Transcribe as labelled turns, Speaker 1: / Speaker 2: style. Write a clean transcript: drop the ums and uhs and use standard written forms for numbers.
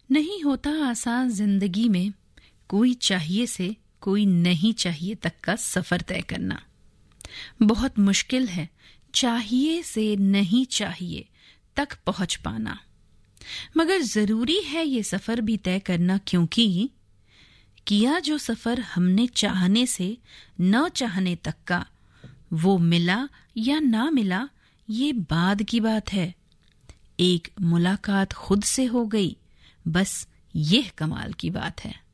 Speaker 1: नहीं होता आसान जिंदगी में कोई चाहिए से कोई नहीं चाहिए तक का सफर तय करना। बहुत मुश्किल है चाहिए से नहीं चाहिए तक पहुंच पाना, मगर जरूरी है ये सफर भी तय करना, क्योंकि किया जो सफर हमने चाहने से न चाहने तक का, वो मिला या ना मिला ये बाद की बात है। एक मुलाकात खुद से हो गई, बस यह कमाल की बात है।